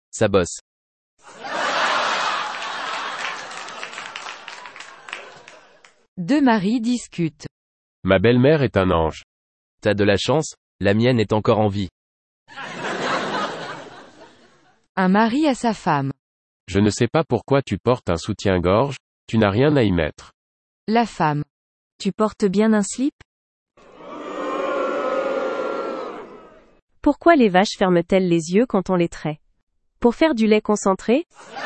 Ça bosse. Deux maris discutent. Ma belle-mère est un ange. T'as de la chance, la mienne est encore en vie. Un mari à sa femme. Je ne sais pas pourquoi tu portes un soutien-gorge, tu n'as rien à y mettre. La femme. Tu portes bien un slip? Pourquoi les vaches ferment-elles les yeux quand on les traite? Pour faire du lait concentré?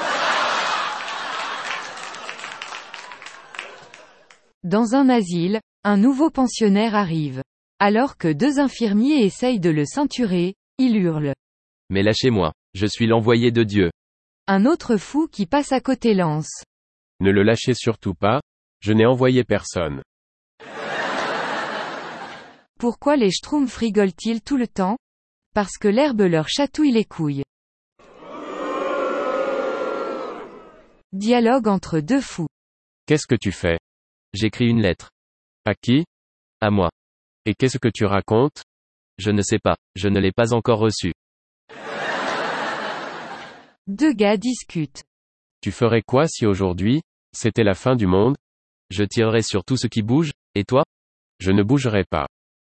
Dans un asile, un nouveau pensionnaire arrive. Alors que deux infirmiers essayent de le ceinturer, il hurle. Mais lâchez-moi, je suis l'envoyé de Dieu. Un autre fou qui passe à côté lance. Ne le lâchez surtout pas, je n'ai envoyé personne. Pourquoi les schtroumpfs rigolent-ils tout le temps? Parce que l'herbe leur chatouille les couilles. Dialogue entre deux fous. Qu'est-ce que tu fais? J'écris une lettre. À qui? À moi. Et qu'est-ce que tu racontes? Je ne sais pas, je ne l'ai pas encore reçue. Deux gars discutent. Tu ferais quoi si aujourd'hui, c'était la fin du monde? Je tirerai sur tout ce qui bouge, et toi? Je ne bougerai pas.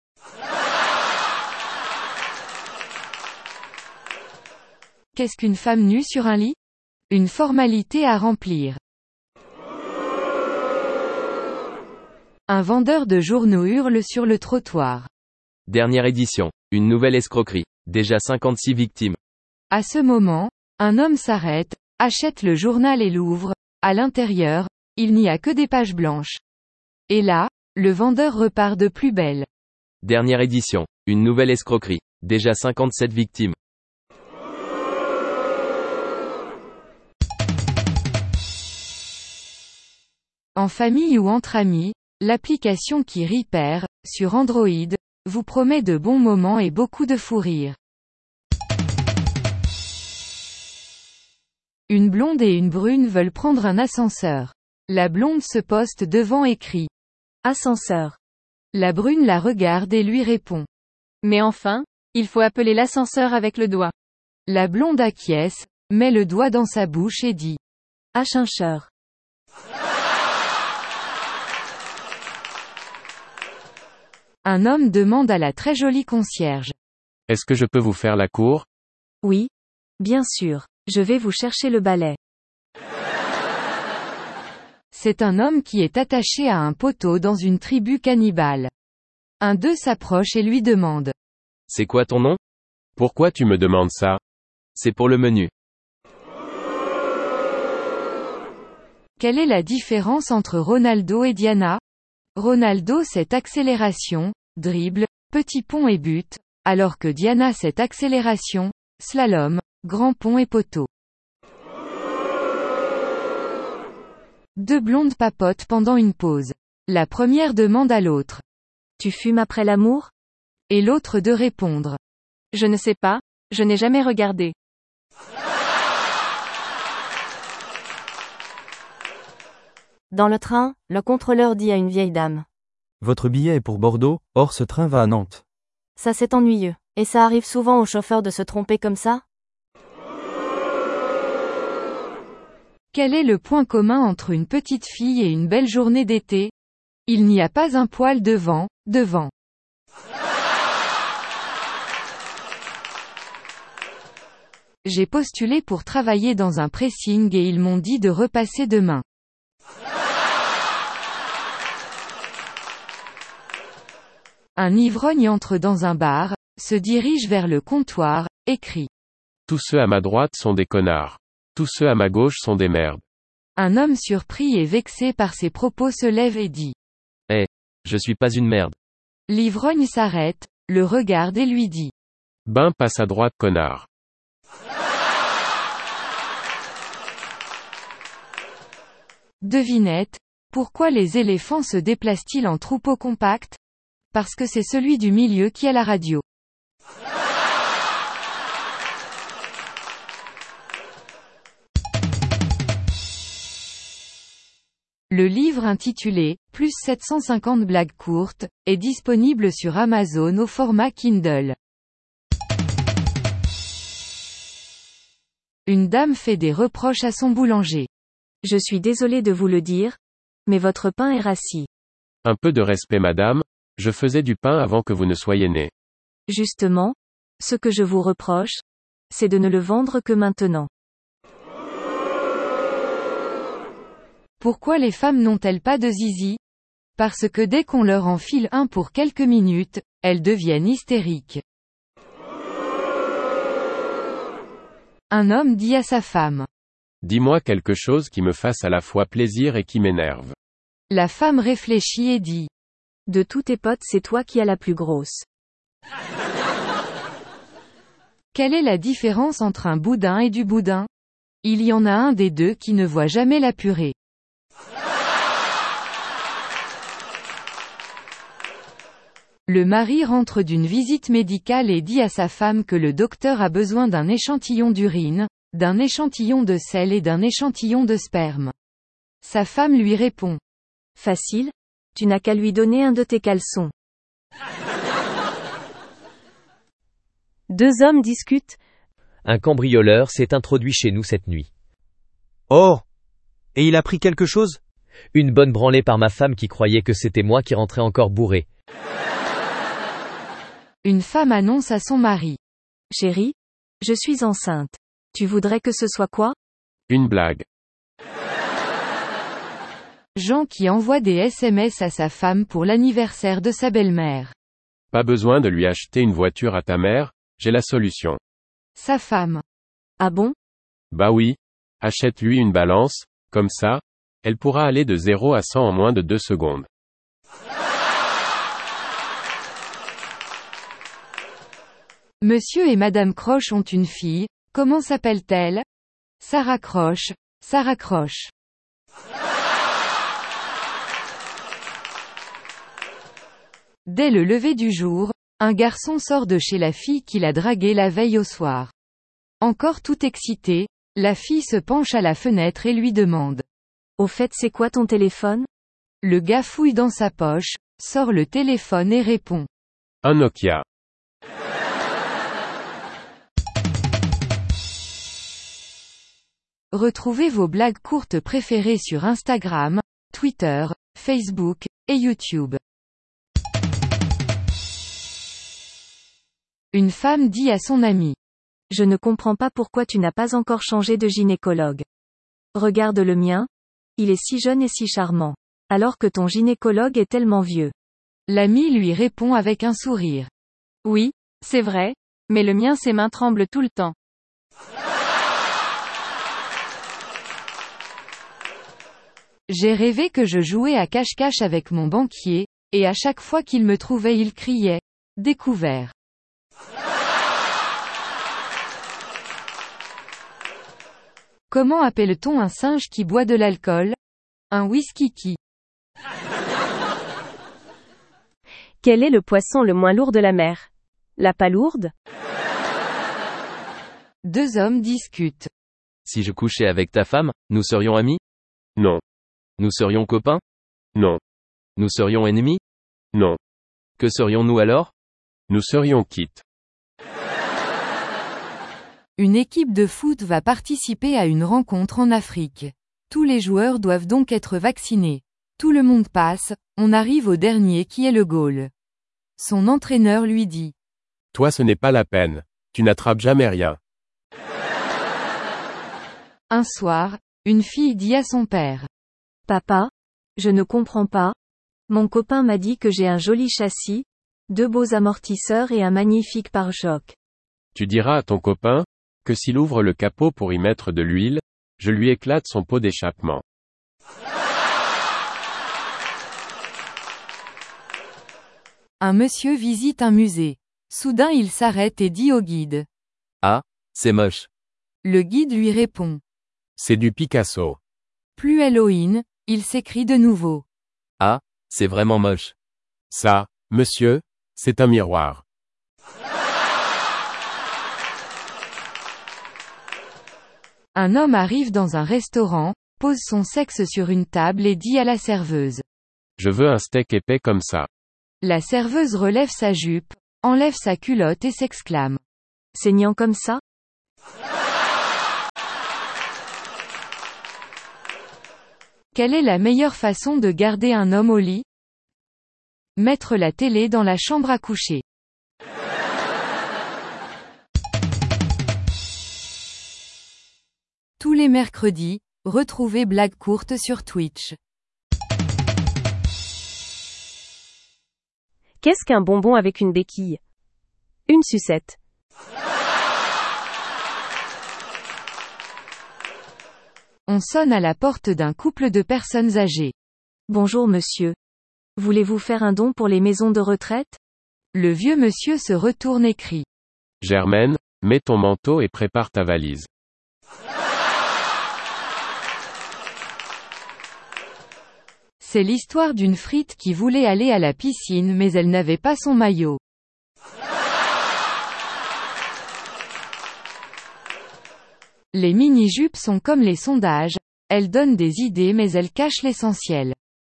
Qu'est-ce qu'une femme nue sur un lit? Une formalité à remplir. Un vendeur de journaux hurle sur le trottoir. Dernière édition. Une nouvelle escroquerie. Déjà 56 victimes. À ce moment, un homme s'arrête, achète le journal et l'ouvre. À l'intérieur, il n'y a que des pages blanches. Et là, le vendeur repart de plus belle. Dernière édition. Une nouvelle escroquerie. Déjà 57 victimes. En famille ou entre amis, l'application qui Repair, sur Android, vous promet de bons moments et beaucoup de fou rire. Une blonde et une brune veulent prendre un ascenseur. La blonde se poste devant et crie. Ascenseur. La brune la regarde et lui répond. Mais enfin, il faut appeler l'ascenseur avec le doigt. La blonde acquiesce, met le doigt dans sa bouche et dit. Ascenseur. Un homme demande à la très jolie concierge. Est-ce que je peux vous faire la cour? Oui. Bien sûr. Je vais vous chercher le balai. C'est un homme qui est attaché à un poteau dans une tribu cannibale. Un d'eux s'approche et lui demande. C'est quoi ton nom? Pourquoi tu me demandes ça? C'est pour le menu. Quelle est la différence entre Ronaldo et Diana? Ronaldo c'est accélération, dribble, petit pont et but, alors que Diana c'est accélération, slalom, grand pont et poteau. Deux blondes papotent pendant une pause. La première demande à l'autre. Tu fumes après l'amour? Et l'autre de répondre. Je ne sais pas, je n'ai jamais regardé. Dans le train, le contrôleur dit à une vieille dame. Votre billet est pour Bordeaux, or ce train va à Nantes. Ça c'est ennuyeux. Et ça arrive souvent aux chauffeurs de se tromper comme ça? Quel est le point commun entre une petite fille et une belle journée d'été? Il n'y a pas un poil devant. J'ai postulé pour travailler dans un pressing et ils m'ont dit de repasser demain. Un ivrogne entre dans un bar, se dirige vers le comptoir, et crie. Tous ceux à ma droite sont des connards. Tous ceux à ma gauche sont des merdes. Un homme surpris et vexé par ses propos se lève et dit. Je suis pas une merde. L'ivrogne s'arrête, le regarde et lui dit. Ben passe à droite connard. Devinette, pourquoi les éléphants se déplacent-ils en troupeau compact? Parce que c'est celui du milieu qui a la radio. Le livre intitulé « Plus 750 blagues courtes » est disponible sur Amazon au format Kindle. Une dame fait des reproches à son boulanger. Je suis désolé de vous le dire, mais votre pain est rassis. Un peu de respect madame, je faisais du pain avant que vous ne soyez née. Justement, ce que je vous reproche, c'est de ne le vendre que maintenant. Pourquoi les femmes n'ont-elles pas de zizi? Parce que dès qu'on leur enfile un pour quelques minutes, elles deviennent hystériques. Un homme dit à sa femme. Dis-moi quelque chose qui me fasse à la fois plaisir et qui m'énerve. La femme réfléchit et dit. De tous tes potes, c'est toi qui as la plus grosse. Quelle est la différence entre un boudin et du boudin? Il y en a un des deux qui ne voit jamais la purée. Le mari rentre d'une visite médicale et dit à sa femme que le docteur a besoin d'un échantillon d'urine, d'un échantillon de sel et d'un échantillon de sperme. Sa femme lui répond. Facile, tu n'as qu'à lui donner un de tes caleçons. Deux hommes discutent. Un cambrioleur s'est introduit chez nous cette nuit. Oh! Et il a pris quelque chose? Une bonne branlée par ma femme qui croyait que c'était moi qui rentrais encore bourré. Une femme annonce à son mari. Chérie, je suis enceinte. Tu voudrais que ce soit quoi? Une blague. Jean qui envoie des SMS à sa femme pour l'anniversaire de sa belle-mère. Pas besoin de lui acheter une voiture à ta mère, j'ai la solution. Sa femme. Ah bon? Bah oui. Achète-lui une balance, comme ça, elle pourra aller de 0 à 100 en moins de 2 secondes. Monsieur et Madame Croche ont une fille, comment s'appelle-t-elle? Sarah Croche, Sarah Croche. Dès le lever du jour, un garçon sort de chez la fille qu'il a draguée la veille au soir. Encore tout excité, la fille se penche à la fenêtre et lui demande. Au fait, c'est quoi ton téléphone? Le gars fouille dans sa poche, sort le téléphone et répond. Un Nokia. Retrouvez vos blagues courtes préférées sur Instagram, Twitter, Facebook, et YouTube. Une femme dit à son ami. Je ne comprends pas pourquoi tu n'as pas encore changé de gynécologue. Regarde le mien. Il est si jeune et si charmant. Alors que ton gynécologue est tellement vieux. L'ami lui répond avec un sourire. Oui, c'est vrai, mais le mien ses mains tremblent tout le temps. J'ai rêvé que je jouais à cache-cache avec mon banquier, et à chaque fois qu'il me trouvait il criait. Découvert. Comment appelle-t-on un singe qui boit de l'alcool? Un whisky. Quel est le poisson le moins lourd de la mer? La palourde? Deux hommes discutent. Si je couchais avec ta femme, nous serions amis? Non. Nous serions copains? Non. Nous serions ennemis? Non. Que serions-nous alors? Nous serions quittes. Une équipe de foot va participer à une rencontre en Afrique. Tous les joueurs doivent donc être vaccinés. Tout le monde passe, on arrive au dernier qui est le goal. Son entraîneur lui dit. Toi ce n'est pas la peine. Tu n'attrapes jamais rien. Un soir, une fille dit à son père. Papa, je ne comprends pas. Mon copain m'a dit que j'ai un joli châssis, 2 beaux amortisseurs et un magnifique pare-choc. Tu diras à ton copain, que s'il ouvre le capot pour y mettre de l'huile, je lui éclate son pot d'échappement. Un monsieur visite un musée. Soudain il s'arrête et dit au guide. Ah, c'est moche. Le guide lui répond. C'est du Picasso. Plus Halloween, il s'écrie de nouveau. Ah, c'est vraiment moche. Ça, monsieur, c'est un miroir. Un homme arrive dans un restaurant, pose son sexe sur une table et dit à la serveuse. Je veux un steak épais comme ça. La serveuse relève sa jupe, enlève sa culotte et s'exclame. Saignant comme ça? Quelle est la meilleure façon de garder un homme au lit? Mettre la télé dans la chambre à coucher. Tous les mercredis, retrouvez Blagues courtes sur Twitch. Qu'est-ce qu'un bonbon avec une béquille? Une sucette. On sonne à la porte d'un couple de personnes âgées. Bonjour monsieur. Voulez-vous faire un don pour les maisons de retraite? Le vieux monsieur se retourne et crie. Germaine, mets ton manteau et prépare ta valise. C'est l'histoire d'une frite qui voulait aller à la piscine mais elle n'avait pas son maillot. Les mini-jupes sont comme les sondages, elles donnent des idées mais elles cachent l'essentiel.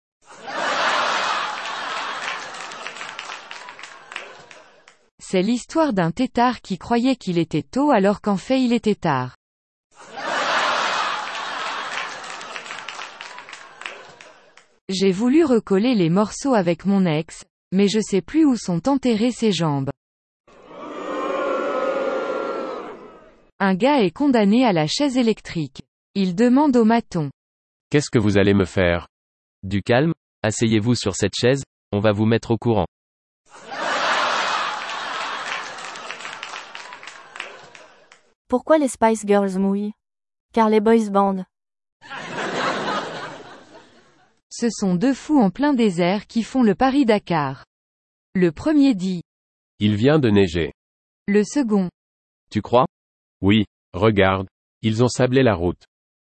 C'est l'histoire d'un têtard qui croyait qu'il était tôt alors qu'en fait il était tard. J'ai voulu recoller les morceaux avec mon ex, mais je sais plus où sont enterrées ses jambes. Un gars est condamné à la chaise électrique. Il demande au maton. Qu'est-ce que vous allez me faire? Du calme, asseyez-vous sur cette chaise, on va vous mettre au courant. Pourquoi les Spice Girls mouillent? Car les boys band. Ce sont deux fous en plein désert qui font le Paris-Dakar. Le premier dit. Il vient de neiger. Le second. Tu crois? Oui, regarde, ils ont sablé la route.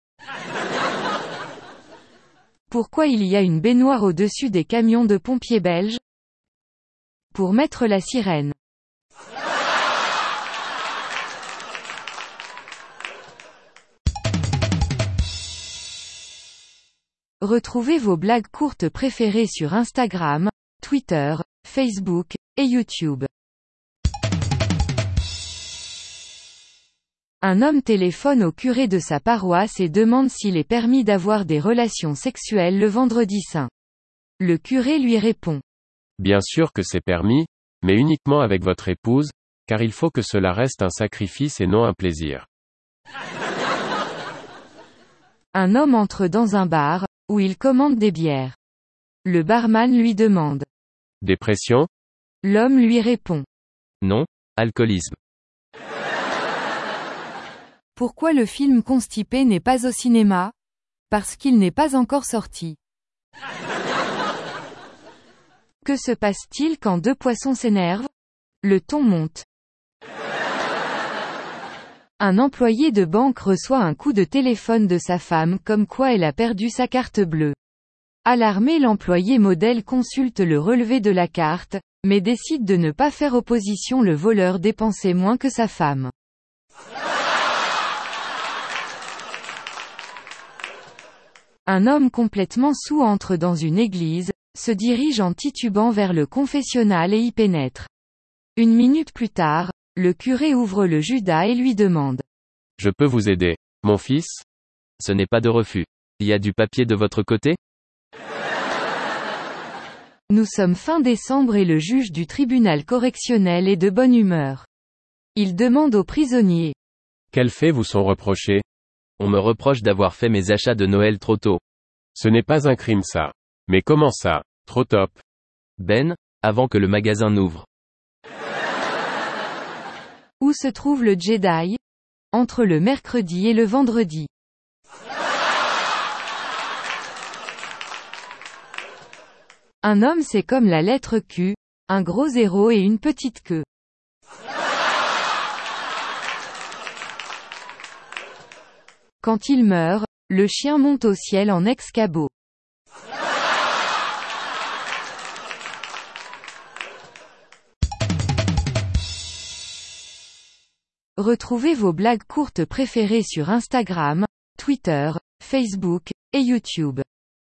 Pourquoi il y a une baignoire au-dessus des camions de pompiers belges? Pour mettre la sirène. Retrouvez vos blagues courtes préférées sur Instagram, Twitter, Facebook, et YouTube. Un homme téléphone au curé de sa paroisse et demande s'il est permis d'avoir des relations sexuelles le vendredi saint. Le curé lui répond. Bien sûr que c'est permis, mais uniquement avec votre épouse, car il faut que cela reste un sacrifice et non un plaisir. Un homme entre dans un bar, où il commande des bières. Le barman lui demande. Dépression? L'homme lui répond. Non, alcoolisme. Pourquoi le film Constipé n'est pas au cinéma? Parce qu'il n'est pas encore sorti. Que se passe-t-il quand deux poissons s'énervent? Le ton monte. Un employé de banque reçoit un coup de téléphone de sa femme comme quoi elle a perdu sa carte bleue. Alarmé, l'employé modèle consulte le relevé de la carte, mais décide de ne pas faire opposition. Le voleur dépensait moins que sa femme. Un homme complètement saoul entre dans une église, se dirige en titubant vers le confessionnal et y pénètre. Une minute plus tard, le curé ouvre le Judas et lui demande. Je peux vous aider, mon fils? Ce n'est pas de refus. Il y a du papier de votre côté? Nous sommes fin décembre et le juge du tribunal correctionnel est de bonne humeur. Il demande aux prisonniers. Quels faits vous sont reprochés? On me reproche d'avoir fait mes achats de Noël trop tôt. Ce n'est pas un crime ça. Mais comment ça, trop top? Ben, avant que le magasin n'ouvre. Où se trouve le Jedi? Entre le mercredi et le vendredi. Un homme c'est comme la lettre Q, un gros zéro et une petite queue. Quand il meurt, le chien monte au ciel en escabeau. Retrouvez vos blagues courtes préférées sur Instagram, Twitter, Facebook, et YouTube.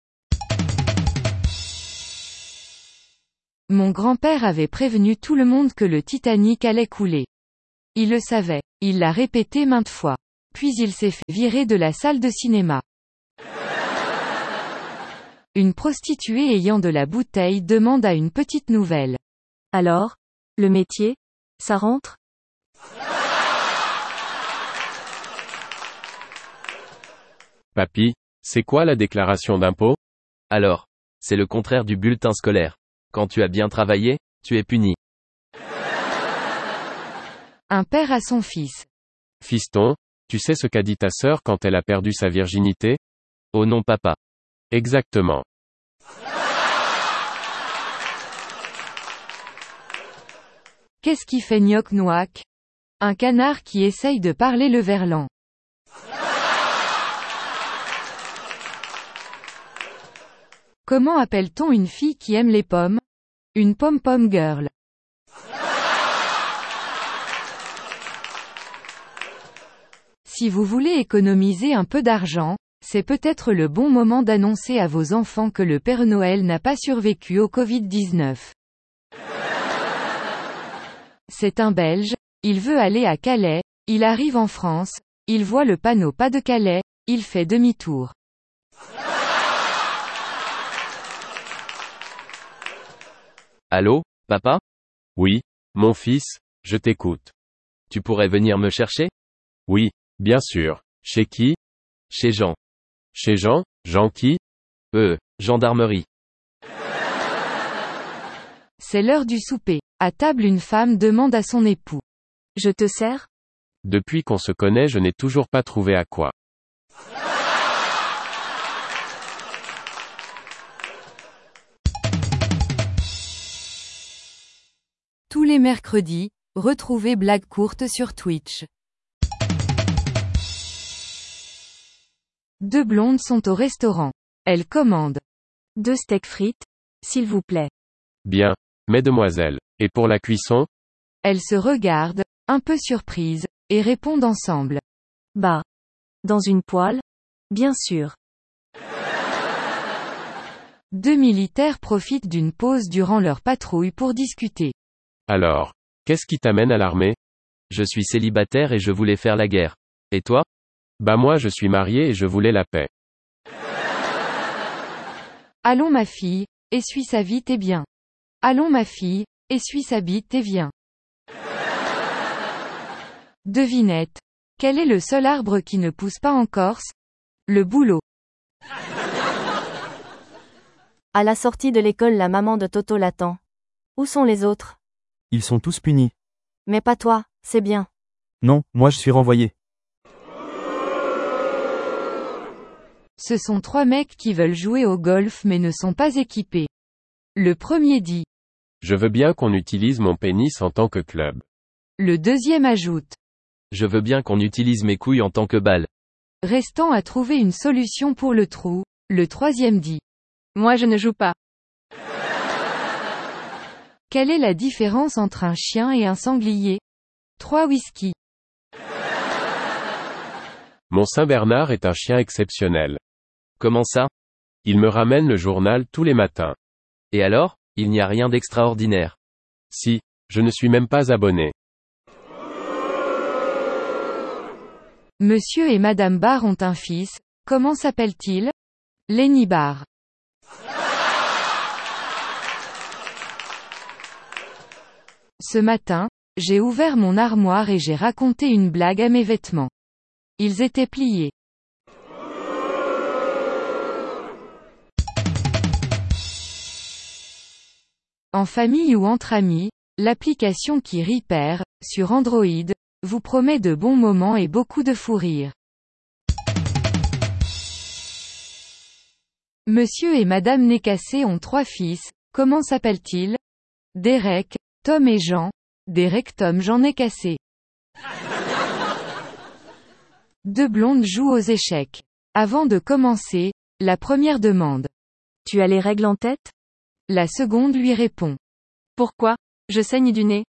Mon grand-père avait prévenu tout le monde que le Titanic allait couler. Il le savait. Il l'a répété maintes fois. Puis il s'est fait virer de la salle de cinéma. Une prostituée ayant de la bouteille demande à une petite nouvelle. Alors, le métier, ça rentre? Papy, c'est quoi la déclaration d'impôt? Alors, c'est le contraire du bulletin scolaire. Quand tu as bien travaillé, tu es puni. Un père à son fils. Fiston, tu sais ce qu'a dit ta sœur quand elle a perdu sa virginité? Oh non papa. Exactement. Qu'est-ce qui fait gnoc-noac? Un canard qui essaye de parler le verlan. Comment appelle-t-on une fille qui aime les pommes? Une pom-pom girl. Si vous voulez économiser un peu d'argent, c'est peut-être le bon moment d'annoncer à vos enfants que le Père Noël n'a pas survécu au Covid-19. C'est un Belge, il veut aller à Calais, il arrive en France, il voit le panneau pas de Calais, il fait demi-tour. Allô, papa? Oui, mon fils, je t'écoute. Tu pourrais venir me chercher? Oui, bien sûr. Chez qui? Chez Jean. Chez Jean? Jean qui? Gendarmerie. C'est l'heure du souper. À table, une femme demande à son époux. Je te sers? Depuis qu'on se connaît, je n'ai toujours pas trouvé à quoi. Tous les mercredis, retrouvez Blague courte sur Twitch. Deux blondes sont au restaurant. Elles commandent 2 steaks frites, s'il vous plaît. Bien. Mesdemoiselles. Et pour la cuisson? Elles se regardent, un peu surprises, et répondent ensemble. Bah. Dans une poêle? Bien sûr. 2 militaires profitent d'une pause durant leur patrouille pour discuter. Alors, qu'est-ce qui t'amène à l'armée? Je suis célibataire et je voulais faire la guerre. Et toi? Bah moi je suis marié et je voulais la paix. Allons ma fille, essuie sa vite et bien. Allons ma fille, essuie sa bite et viens. Devinette. Quel est le seul arbre qui ne pousse pas en Corse? Le bouleau. À la sortie de l'école, la maman de Toto l'attend. Où sont les autres? Ils sont tous punis. Mais pas toi, c'est bien. Non, moi je suis renvoyé. Ce sont 3 mecs qui veulent jouer au golf mais ne sont pas équipés. Le premier dit. Je veux bien qu'on utilise mon pénis en tant que club. Le deuxième ajoute. Je veux bien qu'on utilise mes couilles en tant que balle. Restant à trouver une solution pour le trou, le troisième dit. Moi je ne joue pas. Quelle est la différence entre un chien et un sanglier? 3 whisky. Mon Saint-Bernard est un chien exceptionnel. Comment ça? Il me ramène le journal tous les matins. Et alors? Il n'y a rien d'extraordinaire. Si, je ne suis même pas abonné. Monsieur et Madame Barr ont un fils, comment s'appelle-t-il? Lenny Barr. Ce matin, j'ai ouvert mon armoire et j'ai raconté une blague à mes vêtements. Ils étaient pliés. En famille ou entre amis, l'application qui rit perd, sur Android, vous promet de bons moments et beaucoup de fou rire. Monsieur et Madame Nécassé ont 3 fils, comment s'appellent-ils? Derek, Tom et Jean. Derek Tom Jean Nécassé. 2 blondes jouent aux échecs. Avant de commencer, la première demande. Tu as les règles en tête? La seconde lui répond. Pourquoi? Je saigne du nez.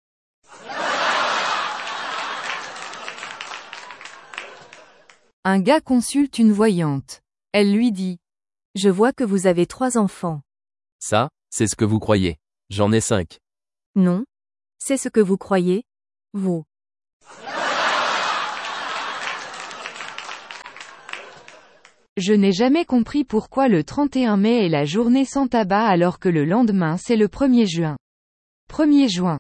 Un gars consulte une voyante. Elle lui dit. Je vois que vous avez 3 enfants. Ça, c'est ce que vous croyez. J'en ai 5. Non. C'est ce que vous croyez? Vous. Je n'ai jamais compris pourquoi le 31 mai est la journée sans tabac alors que le lendemain c'est le 1er juin. 1er juin.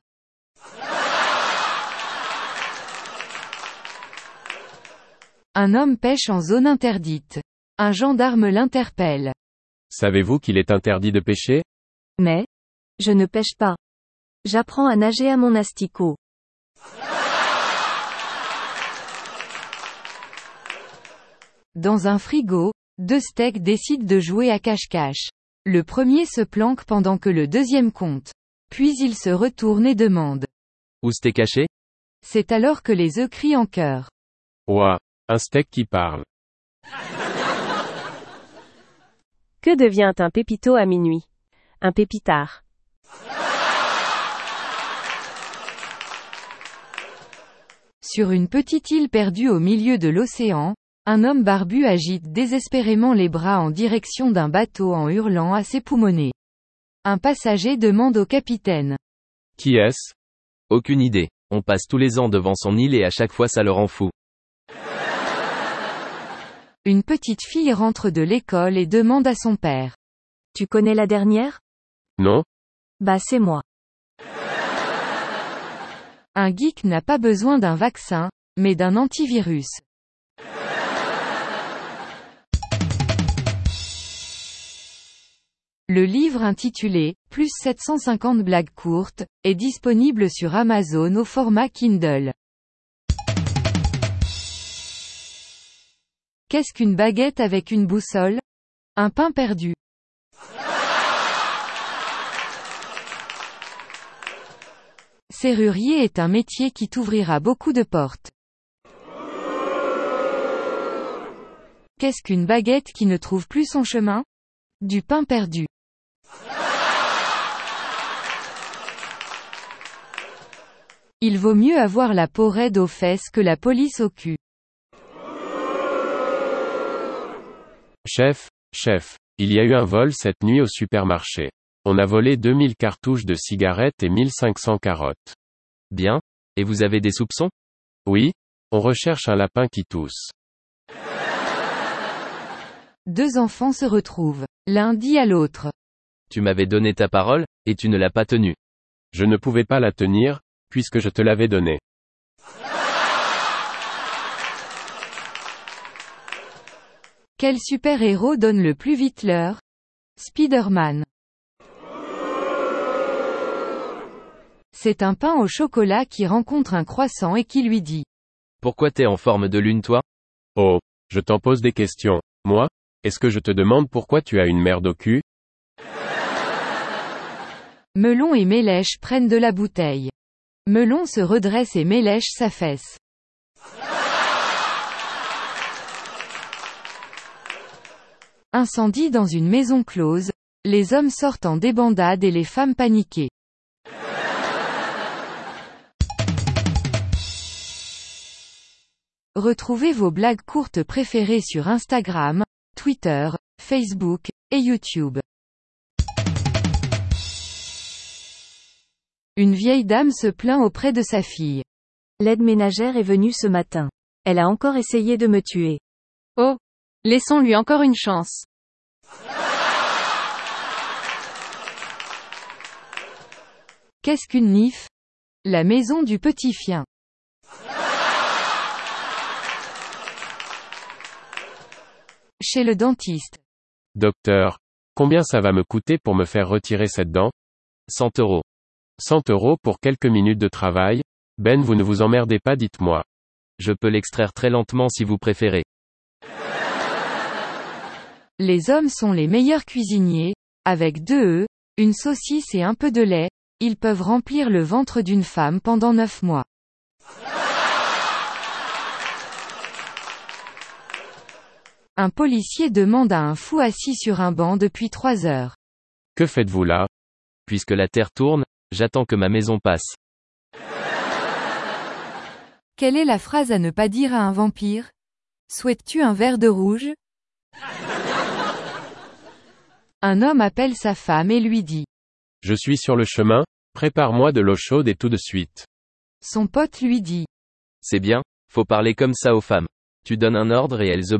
Un homme pêche en zone interdite. Un gendarme l'interpelle. Savez-vous qu'il est interdit de pêcher? Mais, je ne pêche pas. J'apprends à nager à mon asticot. Dans un frigo, 2 steaks décident de jouer à cache-cache. Le premier se planque pendant que le deuxième compte. Puis il se retourne et demande. Où c'était caché? C'est alors que les œufs crient en chœur. Ouah, un steak qui parle. Que devient un pépito à minuit? Un pépitard. Sur une petite île perdue au milieu de l'océan, un homme barbu agite désespérément les bras en direction d'un bateau en hurlant à ses poumonnets. Un passager demande au capitaine. Qui est-ce? Aucune idée. On passe tous les ans devant son île et à chaque fois ça le rend fou. Une petite fille rentre de l'école et demande à son père. Tu connais la dernière? Non? Bah c'est moi. Un geek n'a pas besoin d'un vaccin, mais d'un antivirus. Le livre intitulé « Plus 750 blagues courtes » est disponible sur Amazon au format Kindle. Qu'est-ce qu'une baguette avec une boussole? Un pain perdu. Serrurier est un métier qui t'ouvrira beaucoup de portes. Qu'est-ce qu'une baguette qui ne trouve plus son chemin? Du pain perdu. Il vaut mieux avoir la peau raide aux fesses que la police au cul. Chef, il y a eu un vol cette nuit au supermarché. On a volé 2000 cartouches de cigarettes et 1500 carottes. Bien. Et vous avez des soupçons? Oui, on recherche un lapin qui tousse. 2 enfants se retrouvent. L'un dit à l'autre. Tu m'avais donné ta parole, et tu ne l'as pas tenue. Je ne pouvais pas la tenir, puisque je te l'avais donnée. Quel super-héros donne le plus vite l'heure? Spider-Man. C'est un pain au chocolat qui rencontre un croissant et qui lui dit. Pourquoi t'es en forme de lune toi? Oh, je t'en pose des questions. Moi? Est-ce que je te demande pourquoi tu as une merde au cul? Melon et Mélèche prennent de la bouteille. Melon se redresse et Mélèche s'affaisse. Incendie dans une maison close, les hommes sortent en débandade et les femmes paniquées. Retrouvez vos blagues courtes préférées sur Instagram, Twitter, Facebook, et YouTube. Une vieille dame se plaint auprès de sa fille. L'aide ménagère est venue ce matin. Elle a encore essayé de me tuer. Oh! Laissons-lui encore une chance. Qu'est-ce qu'une nif? La maison du petit chien. Chez le dentiste. Docteur, combien ça va me coûter pour me faire retirer cette dent? 100 €. 100 € pour quelques minutes de travail? Ben, vous ne vous emmerdez pas, dites-moi. Je peux l'extraire très lentement si vous préférez. Les hommes sont les meilleurs cuisiniers. Avec 2 œufs, une saucisse et un peu de lait, ils peuvent remplir le ventre d'une femme pendant 9 mois. Un policier demande à un fou assis sur un banc depuis 3 heures. Que faites-vous là? Puisque la terre tourne, j'attends que ma maison passe. Quelle est la phrase à ne pas dire à un vampire? Souhaites-tu un verre de rouge? Un homme appelle sa femme et lui dit. Je suis sur le chemin, prépare-moi de l'eau chaude et tout de suite. Son pote lui dit. C'est bien, faut parler comme ça aux femmes. Tu donnes un ordre et elles obéissent.